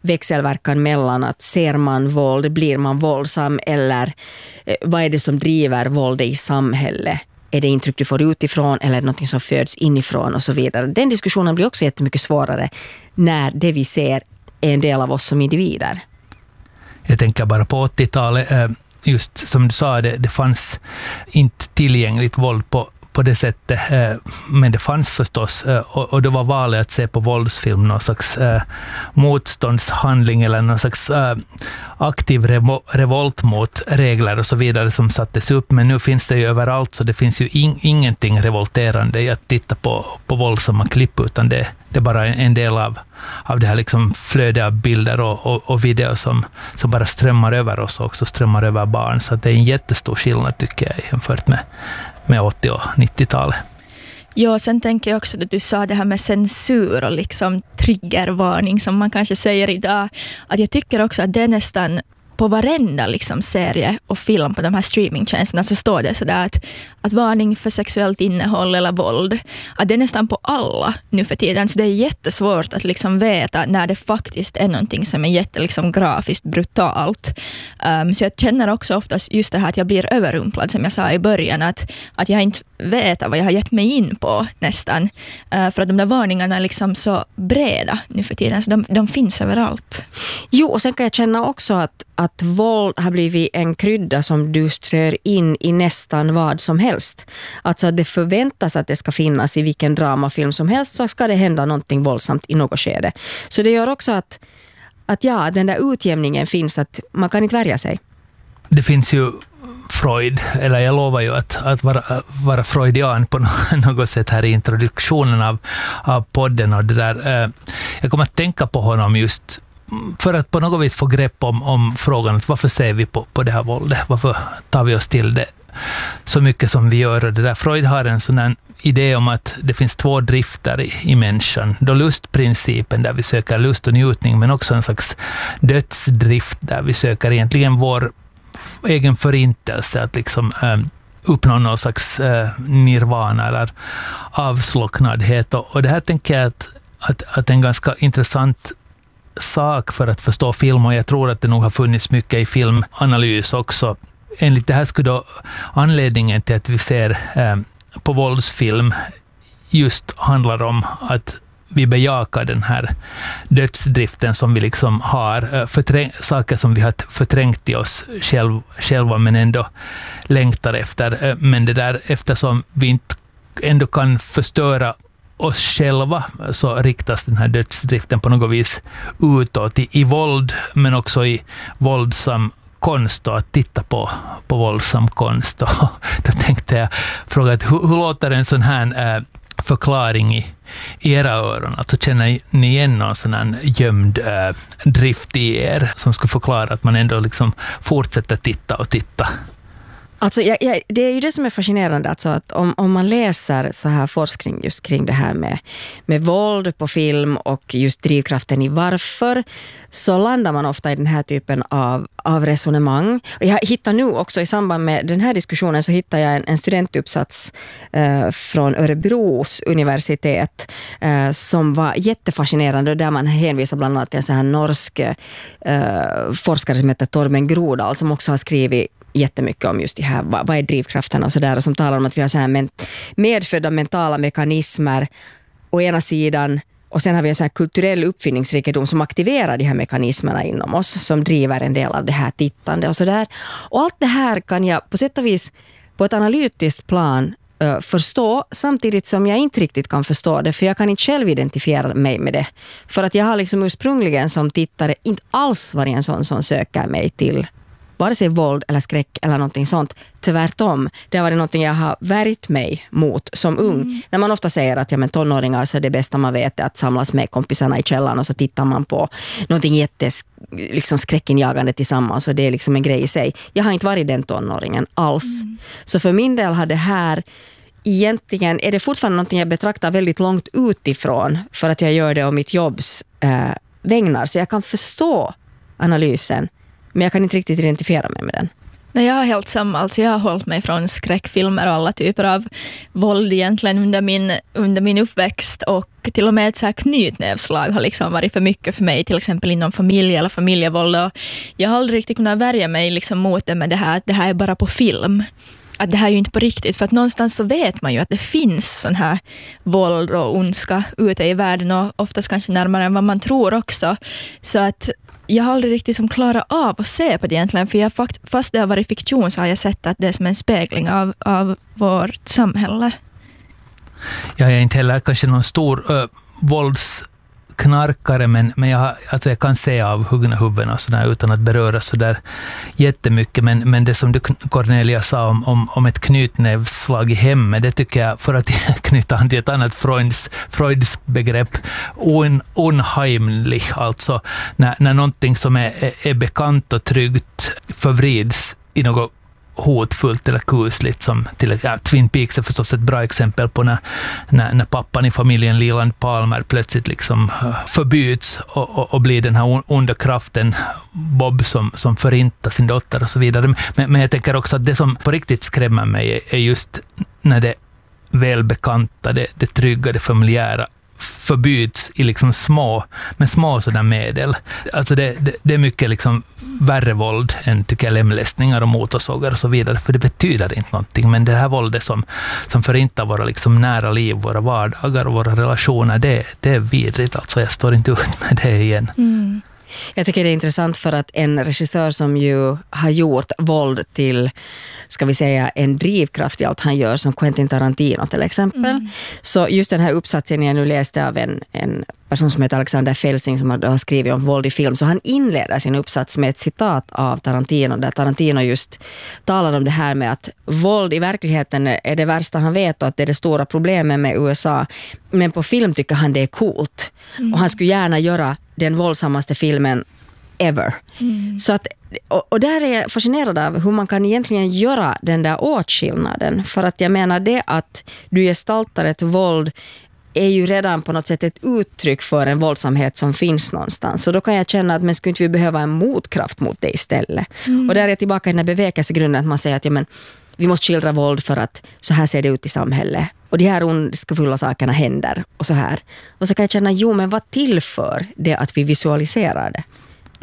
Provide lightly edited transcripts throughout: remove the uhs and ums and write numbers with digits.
växelverkan mellan att ser man våld, blir man våldsam, eller vad är det som driver våldet i samhället? Är det intryck du får utifrån eller är det något som föds inifrån och så vidare? Den diskussionen blir också jättemycket svårare när det vi ser är en del av oss som individer. Jag tänker bara på 80-talet, just som du sa, det fanns inte tillgängligt våld på det sättet, men det fanns förstås, och det var valet att se på våldsfilm, någon slags motståndshandling eller någon slags aktiv revolt mot regler och så vidare som sattes upp, men nu finns det ju överallt, så det finns ju ingenting revolterande i att titta på våldsamma klipp, utan det är bara en del av det här liksom flödet av bilder och videor som bara strömmar över oss och också strömmar över barn, så att det är en jättestor skillnad tycker jag jämfört med 80- och 90-talet. Ja, sen tänker jag också att du sa det här med censur och liksom triggervarning som man kanske säger idag, att jag tycker också att det är nästan på varenda liksom serie och film på de här streamingtjänsterna så står det sådär att varning för sexuellt innehåll eller våld, att det är nästan på alla nu för tiden, så det är jättesvårt att liksom veta när det faktiskt är någonting som är liksom grafiskt brutalt. Så jag känner också oftast just det här att jag blir överrumplad, som jag sa i början, att jag inte vet vad jag har gett mig in på nästan, för att de där varningarna är liksom så breda nu för tiden, så de finns överallt. Jo, och sen kan jag känna också att våld har blivit en krydda som du strör in i nästan vad som helst. Alltså det förväntas att det ska finnas i vilken dramafilm som helst, så ska det hända någonting våldsamt i något skede. Så det gör också att den där utjämningen finns, att man kan inte värja sig. Det finns ju Freud, eller jag lovar ju att vara freudian på något sätt här i introduktionen av podden och det där. Jag kommer att tänka på honom just för att på något vis få grepp om frågan att varför ser vi på det här våldet? Varför tar vi oss till det så mycket som vi gör? Och det där. Freud har en sån här idé om att det finns två drifter i människan. Då lustprincipen där vi söker lust och njutning, men också en slags dödsdrift där vi söker egentligen vår egen förintelse, att liksom uppnå någon slags nirvana eller avslocknadhet. Och det här tänker jag att en ganska intressant sak för att förstå film, och jag tror att det nog har funnits mycket i filmanalys också. Enligt det här skulle då anledningen till att vi ser på våldsfilm just handlar om att vi bejakar den här dödsdriften som vi liksom har, saker som vi har förträngt i oss själva men ändå längtar efter. Men det där, eftersom vi inte ändå kan förstöra oss själva, så riktas den här dödsdriften på något vis utåt i våld, men också i våldsam konst, och att titta på våldsam konst. Och då tänkte jag fråga hur låter en sån här förklaring i era öron? Alltså känner ni igen någon sån här gömd drift i er som skulle förklara att man ändå liksom fortsätter titta? Alltså, det är ju det som är fascinerande, alltså att om man läser så här forskning just kring det här med våld på film och just drivkraften i varför, så landar man ofta i den här typen av resonemang. Och jag hittar nu också i samband med den här diskussionen, så hittar jag en studentuppsats från Örebros universitet som var jättefascinerande, och där man hänvisar bland annat till en så här norsk forskare som heter Torben Grodal, som också har skrivit jättemycket om just det här, vad är drivkrafterna och sådär, och som talar om att vi har så här medfödda mentala mekanismer å ena sidan, och sen har vi en så här kulturell uppfinningsrikedom som aktiverar de här mekanismerna inom oss, som driver en del av det här tittande och sådär. Och allt det här kan jag på sätt och vis på ett analytiskt plan förstå, samtidigt som jag inte riktigt kan förstå det, för jag kan inte själv identifiera mig med det. För att jag har liksom ursprungligen som tittare inte alls varit en sån som söker mig till vare sig våld eller skräck eller någonting sånt. Tvärtom, det har varit någonting jag har värjt mig mot som ung. När man ofta säger att tonåringar, så är det bästa man vet att samlas med kompisarna i källaren och så tittar man på någonting liksom skräckinjagande tillsammans, och det är liksom en grej i sig. Jag har inte varit den tonåringen alls. Så för min del har det här egentligen, är det fortfarande någonting jag betraktar väldigt långt utifrån, för att jag gör det om mitt jobbs vägnar. Så jag kan förstå analysen, men jag kan inte riktigt identifiera mig med den. Nej, jag har helt samma. Alltså jag har hållit mig från skräckfilmer och alla typer av våld egentligen under min uppväxt, och till och med ett så här knytnävslag har liksom varit för mycket för mig, till exempel inom familj eller familjevåld. Och jag har aldrig riktigt kunnat värja mig liksom mot det med det här, att det här är bara på film. Att det här är ju inte på riktigt, för att någonstans så vet man ju att det finns sån här våld och ondska ute i världen, och oftast kanske närmare än vad man tror också. Så att jag har aldrig riktigt som klarat av att se på det egentligen, för fast det har varit fiktion så har jag sett att det är som en spegling av vårt samhälle. Jag är inte heller kanske någon stor våldsknarkare, men jag kan se av huggna huvuden och sådär utan att beröra så där jättemycket. Men det som du, Cornelia, sa om ett knytnävsslag i hemmet, det tycker jag, för att knyta an till ett annat Freuds begrepp, unheimlich, alltså när någonting som är bekant och tryggt förvrids i något hotfullt eller kusligt, som till Twin Peaks är förstås ett bra exempel på när pappan i familjen Leland Palmer plötsligt liksom förbyts och blir den här onda kraften Bob som förintar sin dotter och så vidare. Men jag tänker också att det som på riktigt skrämmer mig är just när det välbekanta, det trygga, det familjära förbyts i liksom små sådana medel. Alltså det är mycket liksom värre våld än, tycker jag, lemlästningar och motorsågar och så vidare, för det betyder inte någonting. Men det här våldet som förintar våra liksom nära liv, våra vardagar och våra relationer, det är vidrigt. Alltså jag står inte ut med det igen. Mm. Jag tycker det är intressant för att en regissör som ju har gjort våld till, ska vi säga, en drivkraft i allt han gör, som Quentin Tarantino till exempel. Så just den här uppsatsen jag nu läste av en person som heter Alexander Felsing, som har skrivit om våld i film, så han inleder sin uppsats med ett citat av Tarantino, där Tarantino just talar om det här med att våld i verkligheten är det värsta han vet och att det är det stora problemet med USA. Men på film tycker han det är coolt. Och han skulle gärna göra den våldsammaste filmen ever. Så att, och där är jag fascinerad av hur man kan egentligen göra den där åtskillnaden. För att jag menar, det att du gestaltar ett våld är ju redan på något sätt ett uttryck för en våldsamhet som finns någonstans. Så då kan jag känna att men skulle inte vi behöva en motkraft mot det istället. Och där är jag tillbaka i den här bevekelsegrunden, att man säger att men vi måste skildra våld för att så här ser det ut i samhället. Och de här ondskefulla sakerna händer och så här. Och så kan jag känna, men vad tillför det att vi visualiserar det?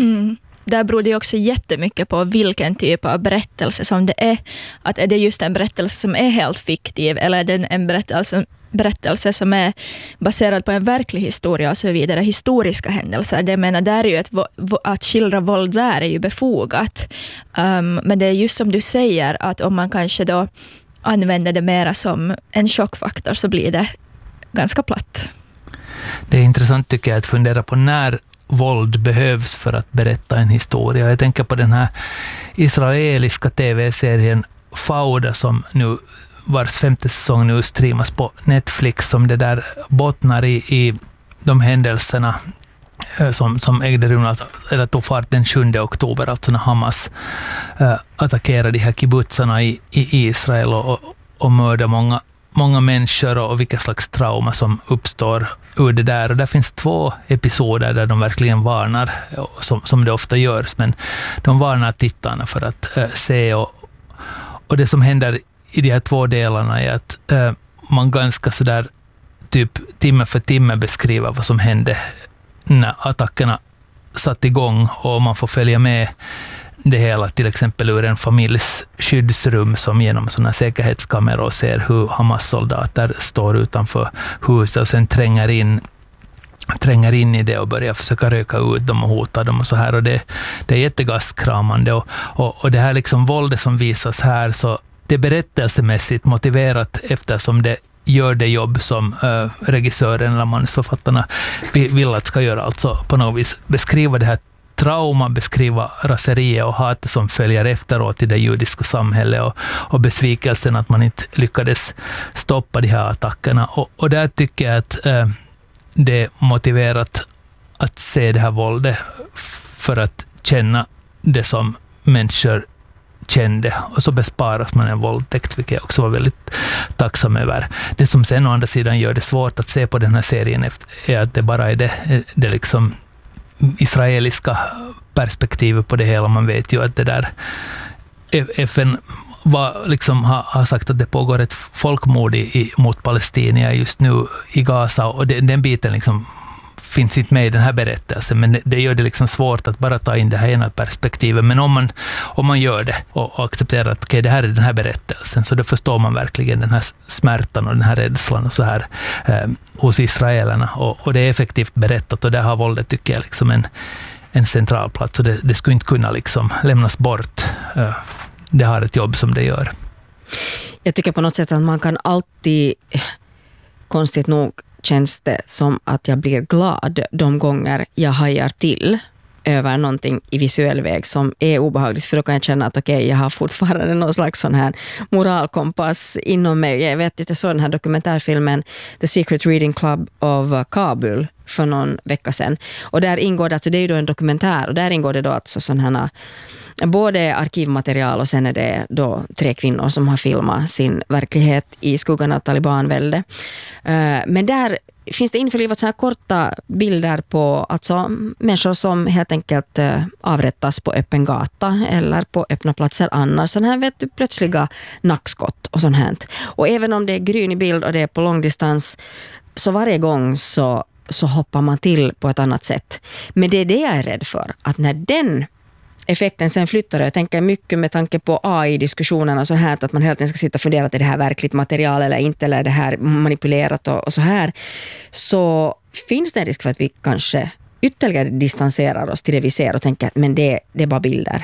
Där beror det också jättemycket på vilken typ av berättelse som det är. Att är det just en berättelse som är helt fiktiv, eller är det en berättelse som är baserad på en verklig historia och så vidare, historiska händelser. Det menar, där är ju att skildra våld där är ju befogat. Men det är just som du säger, att om man kanske då använder det mera som en chockfaktor, så blir det ganska platt. Det är intressant, tycker jag, att fundera på när våld behövs för att berätta en historia. Jag tänker på den här israeliska tv-serien Fauda, som nu vars 5:e säsong nu streamas på Netflix, som det där bottnar i de händelserna som ägde rum, eller tog fart den 7 oktober, alltså när Hamas attackerade de här kibbutzarna i Israel och mördade många människor, och vilka slags trauma som uppstår ur det där. Och där finns 2 episoder där de verkligen varnar, som det ofta görs, men de varnar tittarna för att se. Och det som händer i de här 2 delarna är att man ganska sådär typ timme för timme beskriver vad som hände när attackerna satt igång, och man får följa med det hela, till exempel ur en familjs skyddsrum, som genom sådana säkerhetskameror ser hur Hamas-soldater står utanför huset och sen tränger in i det och börjar försöka röka ut dem och hota dem och så här. Och det är jättegastkramande, och det här liksom våldet som visas här, så det är berättelsemässigt motiverat, eftersom det gör det jobb som regissören eller manusförfattarna vill att ska göra, alltså på något vis beskriva det här trauma, beskriva raseriet och hat som följer efteråt i det judiska samhället, och besvikelsen att man inte lyckades stoppa de här attackerna. Och där tycker jag att det är motiverat att se det här våldet för att känna det som människor kände, och så besparas man en våldtäkt, vilket jag också var väldigt tacksam över. Det som sen å andra sidan gör det svårt att se på den här serien är att det bara är det liksom israeliska perspektivet på det hela. Man vet ju att det där FN liksom har sagt att det pågår ett folkmord mot palestinier just nu i Gaza, och den biten liksom finns inte med i den här berättelsen, men det gör det liksom svårt att bara ta in det här ena perspektivet. Men om man gör det och accepterar att det här är den här berättelsen, så då förstår man verkligen den här smärtan och den här rädslan och så här hos israelerna, och det är effektivt berättat, och där har våldet, tycker jag, liksom en central plats, och det skulle inte kunna liksom lämnas bort. Det har ett jobb som det gör. Jag tycker på något sätt att man kan alltid, konstigt nog känns det som att jag blir glad de gånger jag hajar till över någonting i visuell väg som är obehagligt, för då kan jag känna att okej, jag har fortfarande någon slags sån här moralkompass inom mig. Jag vet inte, så den här dokumentärfilmen The Secret Reading Club of Kabul för någon vecka sedan, och där ingår det, alltså det är ju då en dokumentär, och där ingår det då alltså sådana här både arkivmaterial, och sen är det då 3 kvinnor som har filmat sin verklighet i skuggan av talibanvälde. Men där finns det införlivat så här korta bilder på alltså människor som helt enkelt avrättas på öppen gata eller på öppna platser annars. Sån här plötsliga nackskott och sånt här. Och även om det är gryn i bild och det är på långdistans, så varje gång så hoppar man till på ett annat sätt. Men det är det jag är rädd för, att när den effekten sen flyttar, jag tänker mycket med tanke på AI-diskussionerna och så här, att man hela tiden ska sitta och fundera att är det här verkligt material eller inte, eller är det här manipulerat och så här, så finns det en risk för att vi kanske ytterligare distanserar oss till det vi ser och tänker att men det är bara bilder.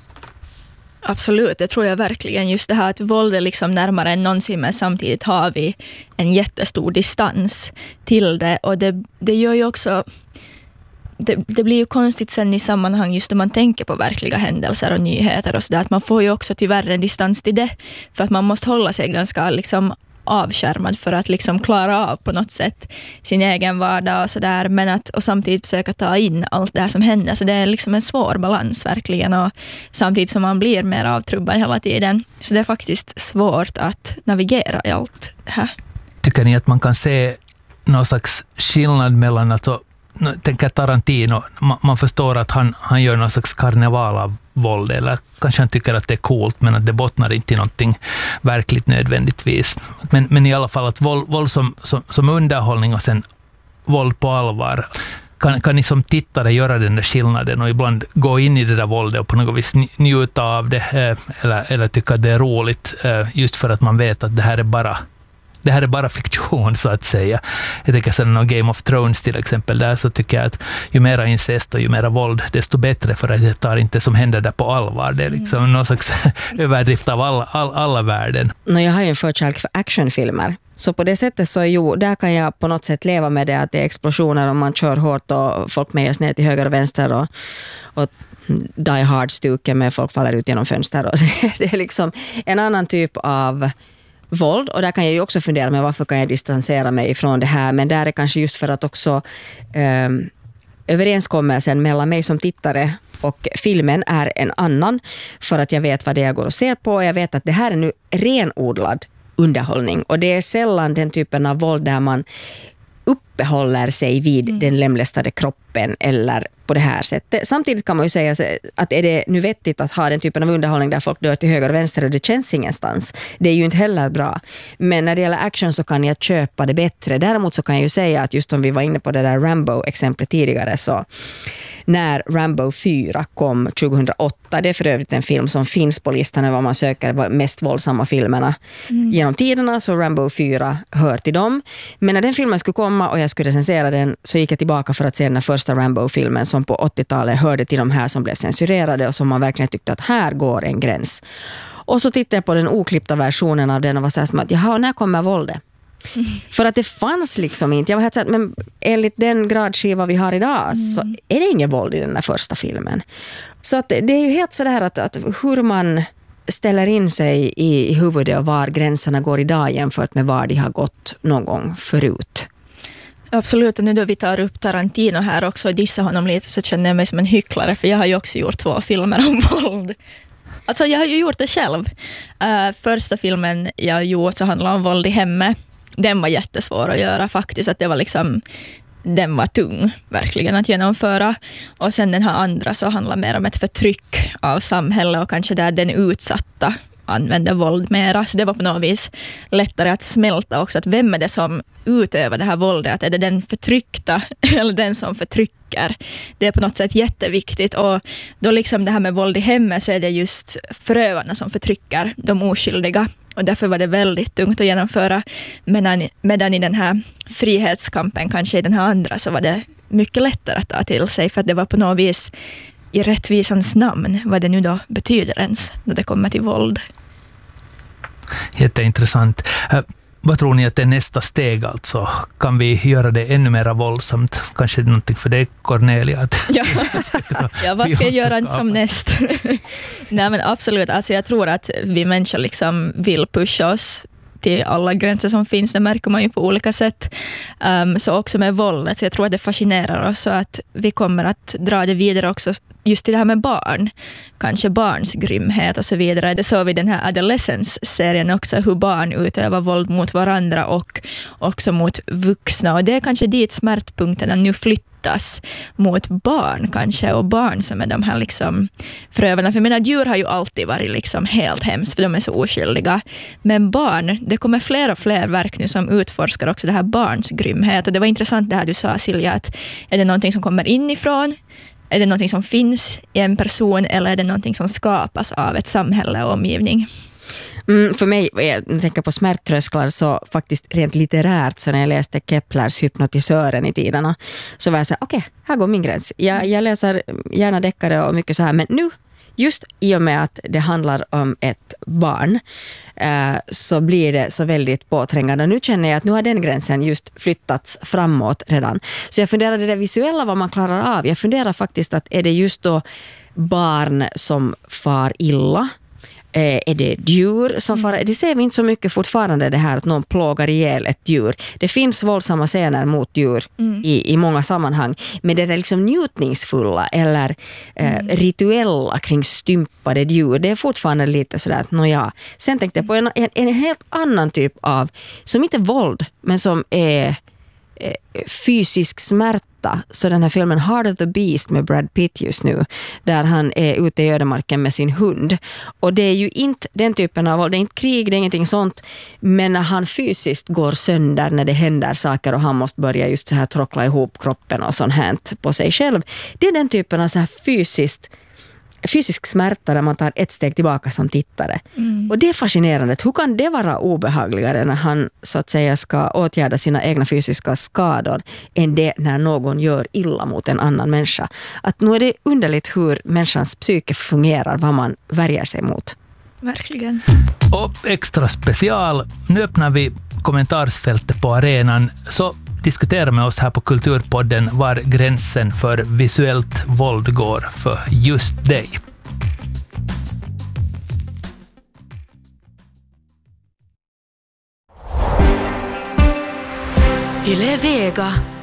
Absolut, det tror jag verkligen. Just det här att våld är liksom närmare än någonsin, men samtidigt har vi en jättestor distans till det, och det gör ju också det blir ju konstigt sen i sammanhang just när man tänker på verkliga händelser och nyheter och sådär, att man får ju också tyvärr en distans till det, för att man måste hålla sig ganska liksom avskärmad för att liksom klara av på något sätt sin egen vardag och sådär, men att och samtidigt försöka ta in allt det här som händer, så det är liksom en svår balans verkligen, och samtidigt som man blir mer avtrubbad hela tiden, så det är faktiskt svårt att navigera i allt det här. Tycker ni att man kan se någon slags skillnad mellan, alltså tänker Tarantino, man förstår att han gör någon slags karneval av våld, eller kanske han tycker att det är coolt, men att det bottnar inte i någonting verkligt nödvändigtvis. Men i alla fall att våld som underhållning och sen våld på allvar. Kan ni som tittare göra den där skillnaden och ibland gå in i det där våldet och på något vis njuta av det, eller tycka att det är roligt, just för att man vet att det här är bara fiktion, så att säga. Jag tänker sen någon Game of Thrones till exempel, där så tycker jag att ju mera incest och ju mera våld, desto bättre, för att det tar inte som händer där på allvar. Det är liksom någon slags överdrift av alla världen. Jag har ju en förkärlek för actionfilmer. Så på det sättet så där kan jag på något sätt leva med det, att det är explosioner och man kör hårt och folk mejas ner till höger och vänster och Die Hard-stuken med folk faller ut genom fönster. Och det är liksom en annan typ av våld, och där kan jag ju också fundera med varför kan jag distansera mig ifrån det här, men där är kanske just för att också överenskommelsen mellan mig som tittare och filmen är en annan, för att jag vet vad det jag går och ser på, och jag vet att det här är nu renodlad underhållning, och det är sällan den typen av våld där man uppehåller sig vid den lemlästade kroppen eller på det här sättet. Samtidigt kan man ju säga att är det nu vettigt att ha den typen av underhållning där folk dör till höger och vänster och det känns ingenstans. Det är ju inte heller bra. Men när det gäller action så kan jag köpa det bättre. Däremot så kan jag ju säga att just om vi var inne på det där Rambo-exemplet tidigare, så när Rambo 4 kom 2008, det är för övrigt en film som finns på listan över vad man söker mest våldsamma filmerna genom tiderna, så Rambo 4 hör till dem. Men när den filmen skulle komma och jag skulle recensera den, så gick jag tillbaka för att se den första Rambo-filmen som på 80-talet hörde till de här som blev censurerade och som man verkligen tyckte att här går en gräns. Och så tittade jag på den oklippta versionen av den och var så här som att jaha, när kommer våldet? För att det fanns liksom inte. Jag var helt så här, men enligt den gradskiva vi har idag så är det ingen våld i den där första filmen. Så att det är ju helt så där att hur man ställer in sig i huvudet och var gränserna går idag jämfört med var de har gått någon gång förut. Absolut, och nu då vi tar upp Tarantino här också och dissar honom lite, så känner jag mig som en hycklare, för jag har ju också gjort 2 filmer om våld. Alltså jag har ju gjort det själv. Första filmen jag gjorde så handlade om våld i hemmet. Den var jättesvår att göra faktiskt, att det var liksom den var tung verkligen att genomföra. Och sen den här andra så handlar mer om ett förtryck av samhället och kanske där den utsatta använder våld mera. Så det var på något vis lättare att smälta också. Att vem är det som utövar det här våldet? Att är det den förtryckta eller den som förtrycker? Det är på något sätt jätteviktigt. Och då liksom det här med våld i hemmet så är det just förövarna som förtrycker de oskyldiga. Och därför var det väldigt tungt att genomföra. Medan i den här frihetskampen, kanske i den här andra, så var det mycket lättare att ta till sig. För att det var på något vis i rättvisans namn, vad det nu då betyder ens när det kommer till våld. Jätteintressant. Vad tror ni att det är nästa steg alltså? Kan vi göra det ännu mer våldsamt? Kanske det är någonting för dig, Cornelia? Ja, vad ska jag göra som näst? Nej, men absolut. Alltså jag tror att vi människor liksom vill pusha oss till alla gränser som finns. Det märker man ju på olika sätt. Så också med våldet. Så jag tror att det fascinerar oss, så att vi kommer att dra det vidare också just till det här med barn. Kanske barns grymhet och så vidare. Det såg vi i den här Adolescence-serien också, hur barn utövar våld mot varandra och också mot vuxna. Och det är kanske dit smärtpunkterna nu flyttas mot barn kanske, och barn som är de här liksom förövarna. För jag menar, djur har ju alltid varit liksom helt hemskt för de är så oskyldiga. Men barn, det kommer fler och fler verk nu som utforskar också det här barns grymhet. Och det var intressant det här du sa, Silja, att är det någonting som kommer inifrån? Är det någonting som finns i en person, eller är det någonting som skapas av ett samhälle och omgivning? För mig, jag tänker på smärttrösklar, så faktiskt rent litterärt, så när jag läste Keplers Hypnotisören i tiderna, så var jag så här, okej, här går min gräns. Jag läser gärna deckare och mycket så här, men nu, just i och med att det handlar om ett barn, så blir det så väldigt påträngande. Nu känner jag att nu har den gränsen just flyttats framåt redan. Så jag funderar det visuella, vad man klarar av. Jag funderar faktiskt att är det just då barn som far illa? Är det djur som far? Det ser vi inte så mycket fortfarande, det här att någon plågar ihjäl ett djur. Det finns våldsamma scener mot djur i många sammanhang, men det är liksom njutningsfulla eller rituella kring stympade djur. Det är fortfarande lite sådär att nåja. Sen tänkte jag på en helt annan typ av, som inte är våld, men som är fysisk smärta. Så den här filmen Heart of the Beast med Brad Pitt just nu, där han är ute i ödemarken med sin hund. Och det är ju inte den typen av våld, det är inte krig, det är ingenting sånt, men när han fysiskt går sönder när det händer saker och han måste börja just så här trockla ihop kroppen och sånt här på sig själv. Det är den typen av så här fysisk smärta där man tar ett steg tillbaka som tittare. Och det är fascinerande. Hur kan det vara obehagligare när han så att säga ska åtgärda sina egna fysiska skador än det när någon gör illa mot en annan människa? Att nu är det underligt hur människans psyke fungerar, vad man värjer sig mot. Verkligen. Och extra special, nu öppnar vi kommentarsfältet på arenan, så diskutera med oss här på Kulturpodden var gränsen för visuellt våld går för just dig. Yle Vega.